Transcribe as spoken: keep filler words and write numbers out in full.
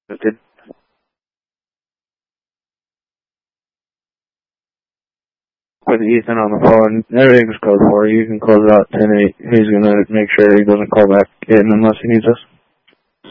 Good. With Ethan on the phone, everything's code for. You can close out ten eight. He's going to make sure he doesn't call back in unless he needs us.